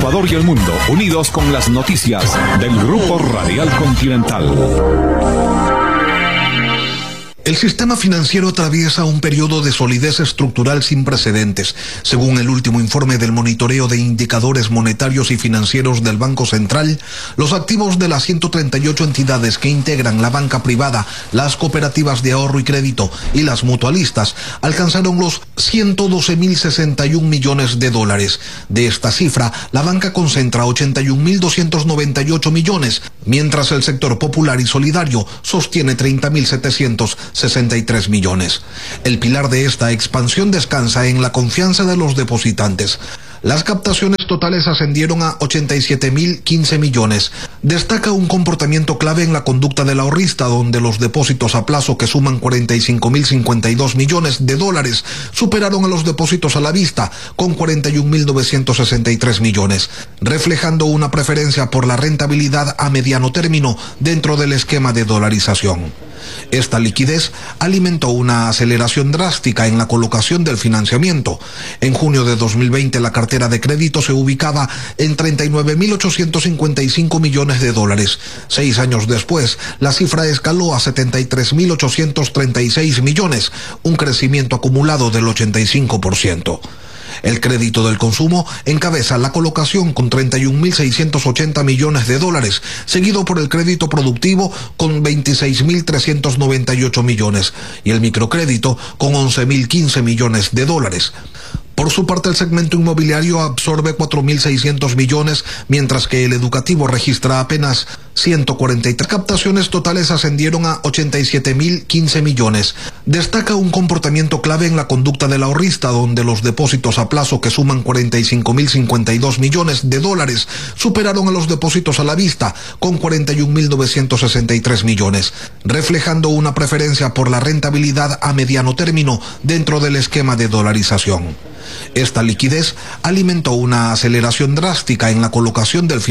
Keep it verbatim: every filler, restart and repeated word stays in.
Ecuador y el mundo, unidos con las noticias del Grupo Radial Continental. El sistema financiero atraviesa un periodo de solidez estructural sin precedentes. Según el último informe del monitoreo de indicadores monetarios y financieros del Banco Central, los activos de las ciento treinta y ocho entidades que integran la banca privada, las cooperativas de ahorro y crédito y las mutualistas alcanzaron los ciento doce mil sesenta y un millones de dólares. De esta cifra, la banca concentra ochenta y un mil doscientos noventa y ocho millones, mientras el sector popular y solidario sostiene treinta mil setecientos sesenta y tres millones. El pilar de esta expansión descansa en la confianza de los depositantes. Las captaciones totales ascendieron a ochenta y siete mil quince millones. Destaca un comportamiento clave en la conducta del ahorrista, donde los depósitos a plazo, que suman cuarenta y cinco mil cincuenta y dos millones de dólares, superaron a los depósitos a la vista, con cuarenta y un mil novecientos sesenta y tres millones, reflejando una preferencia por la rentabilidad a mediano término dentro del esquema de dolarización. Esta liquidez alimentó una aceleración drástica en la colocación del financiamiento. En junio de dos mil veinte la cartera de crédito se ubicaba en treinta y nueve mil ochocientos cincuenta y cinco millones de dólares. Seis años después, la cifra escaló a setenta y tres mil ochocientos treinta y seis millones, un crecimiento acumulado del ochenta y cinco por ciento. El crédito del consumo encabeza la colocación con treinta y un mil seiscientos ochenta millones de dólares, seguido por el crédito productivo con veintiséis mil trescientos noventa y ocho millones y el microcrédito con once mil quince millones de dólares. Por su parte, el segmento inmobiliario absorbe cuatro mil seiscientos millones, mientras que el educativo registra apenas ciento cuarenta y tres. Captaciones totales ascendieron a ochenta y siete mil quince millones. Destaca un comportamiento clave en la conducta del ahorrista, donde los depósitos a plazo, que suman cuarenta y cinco mil cincuenta y dos millones de dólares, superaron a los depósitos a la vista, con cuarenta y un mil novecientos sesenta y tres millones, reflejando una preferencia por la rentabilidad a mediano término dentro del esquema de dolarización. Esta liquidez alimentó una aceleración drástica en la colocación del